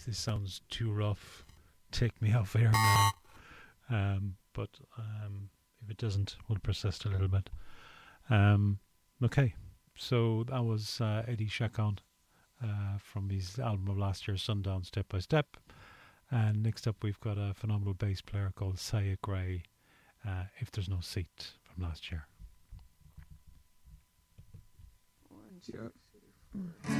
if this sounds too rough, take me off air now. But if it doesn't, we'll persist a little bit. Okay, so that was Eddie Chacon from his album of last year, Sundown Step by Step. And next up, we've got a phenomenal bass player called Saya Gray, If There's No Seat, from last year. 1, 2, 3, 4.